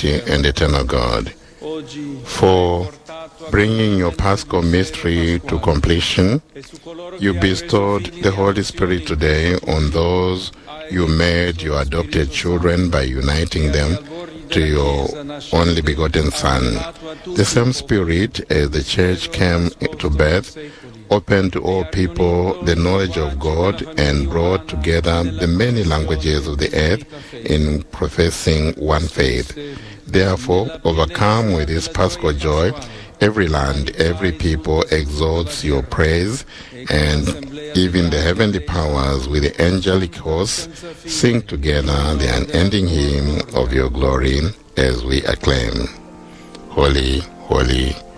Almighty and eternal God, for bringing your Paschal mystery to completion. You bestowed the Holy Spirit today on those you made your adopted children by uniting them to your only begotten Son. The same Spirit, as the Church came to birth, opened to all people the knowledge of God and brought together the many languages of the earth in professing one faith. Therefore, overcome with this Paschal joy, every land, every people exalts your praise, and even the heavenly powers with the angelic hosts sing together the unending hymn of your glory as we acclaim, Holy, holy,